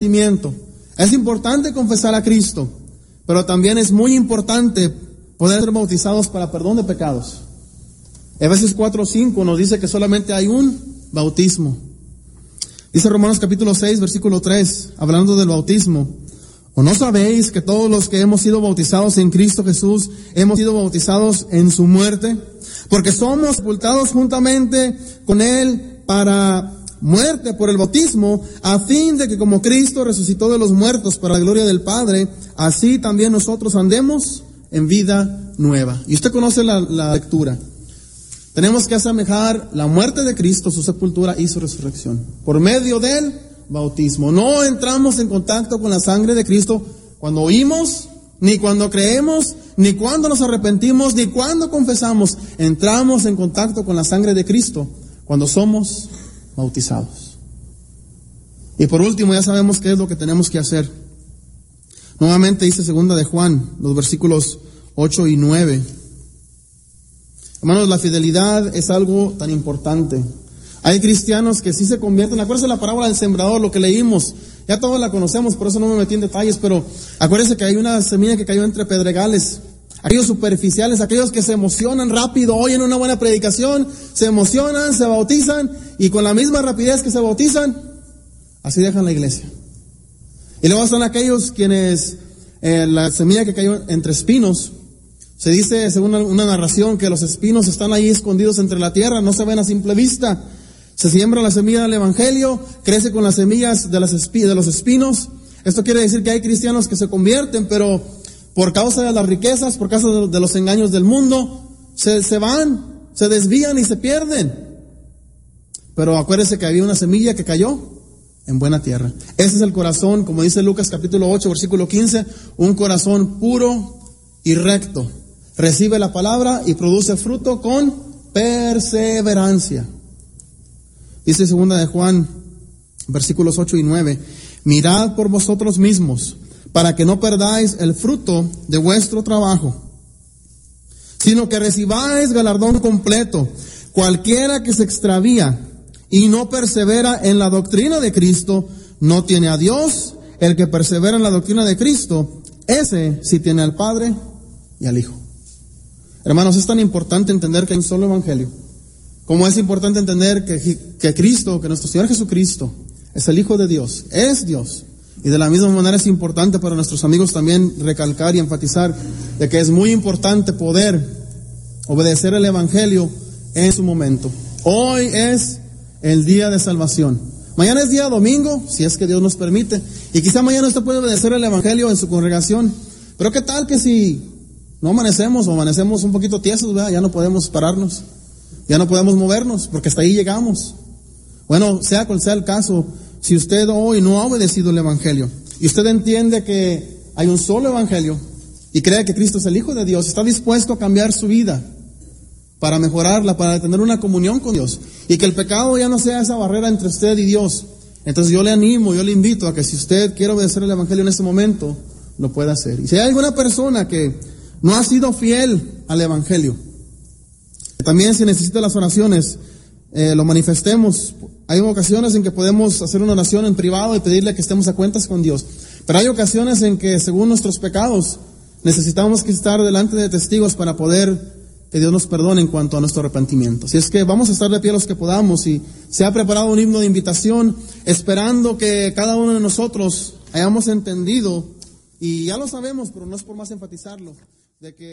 arrepentimiento. Es importante confesar a Cristo, pero también es muy importante poder ser bautizados para perdón de pecados. Efesios 4:5 nos dice que solamente hay un bautismo. Dice Romanos capítulo 6, versículo 3, hablando del bautismo: ¿o no sabéis que todos los que hemos sido bautizados en Cristo Jesús hemos sido bautizados en su muerte? Porque somos sepultados juntamente con Él para muerte por el bautismo, a fin de que como Cristo resucitó de los muertos para la gloria del Padre, así también nosotros andemos en vida nueva. Y usted conoce la lectura. Tenemos que asemejar la muerte de Cristo, su sepultura y su resurrección, por medio del bautismo. No entramos en contacto con la sangre de Cristo cuando oímos, ni cuando creemos, ni cuando nos arrepentimos, ni cuando confesamos. Entramos en contacto con la sangre de Cristo cuando somos bautizados. Y por último, ya sabemos qué es lo que tenemos que hacer. Nuevamente dice segunda de Juan, los versículos 8 y 9. Hermanos, la fidelidad es algo tan importante. Hay cristianos que sí se convierten. Acuérdense la parábola del sembrador, lo que leímos. Ya todos la conocemos, por eso no me metí en detalles, pero acuérdense que hay una semilla que cayó entre pedregales. Aquellos superficiales, aquellos que se emocionan rápido, oyen una buena predicación, se emocionan, se bautizan, y con la misma rapidez que se bautizan, así dejan la iglesia. Y luego son aquellos quienes, la semilla que cayó entre espinos, se dice, según una narración, que los espinos están ahí escondidos entre la tierra, no se ven a simple vista. Se siembra la semilla del evangelio, crece con las semillas de los espinos. Esto quiere decir que hay cristianos que se convierten, pero por causa de las riquezas, por causa de los engaños del mundo, se van, se desvían y se pierden. Pero acuérdense que había una semilla que cayó en buena tierra. Ese es el corazón, como dice Lucas capítulo 8, versículo 15, un corazón puro y recto. Recibe la palabra y produce fruto con perseverancia. Dice segunda de Juan, versículos 8 y 9, mirad por vosotros mismos, para que no perdáis el fruto de vuestro trabajo, sino que recibáis galardón completo. Cualquiera que se extravía y no persevera en la doctrina de Cristo, no tiene a Dios. El que persevera en la doctrina de Cristo, ese sí tiene al Padre y al Hijo. Hermanos, es tan importante entender que hay un solo evangelio, como es importante entender que Cristo, que nuestro Señor Jesucristo, es el Hijo de Dios, es Dios. Y de la misma manera es importante para nuestros amigos también recalcar y enfatizar de que es muy importante poder obedecer el evangelio en su momento. Hoy es el día de salvación. Mañana es día domingo, si es que Dios nos permite. Y quizá mañana usted puede obedecer el evangelio en su congregación. Pero qué tal que si no amanecemos o amanecemos un poquito tiesos, ¿verdad? Ya no podemos pararnos, ya no podemos movernos, porque hasta ahí llegamos. Bueno, sea cual sea el caso, si usted hoy no ha obedecido el evangelio y usted entiende que hay un solo evangelio y cree que Cristo es el Hijo de Dios, está dispuesto a cambiar su vida para mejorarla, para tener una comunión con Dios, y que el pecado ya no sea esa barrera entre usted y Dios, entonces yo le animo, yo le invito a que si usted quiere obedecer el evangelio en este momento, lo pueda hacer. Y si hay alguna persona que no ha sido fiel al evangelio, también si necesita las oraciones, lo manifestemos. Hay ocasiones en que podemos hacer una oración en privado y pedirle que estemos a cuentas con Dios. Pero hay ocasiones en que, según nuestros pecados, necesitamos que estar delante de testigos para poder que Dios nos perdone en cuanto a nuestro arrepentimiento. Así es que vamos a estar de pie los que podamos, y se ha preparado un himno de invitación, esperando que cada uno de nosotros hayamos entendido, y ya lo sabemos, pero no es por más enfatizarlo, de que